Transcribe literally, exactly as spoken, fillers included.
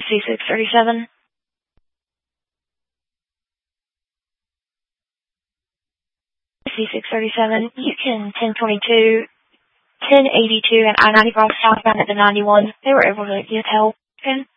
C six thirty-seven. C six thirty-seven, you can ten twenty-two, ten eighty-two, and I ninety-five southbound at the ninety-one. They were able to get help. Okay.